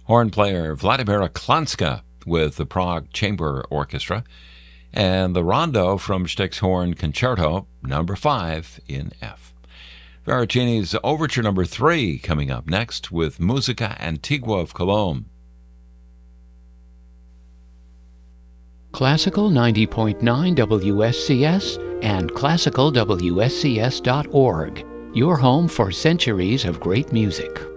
horn player Vladimir Klanska with the Prague Chamber Orchestra, and the Rondo from Stick's Horn Concerto, number 5 in F. Veracini's Overture number 3 coming up next with Musica Antigua of Cologne. Classical 90.9 WSCS and classicalwscs.org, your home for centuries of great music.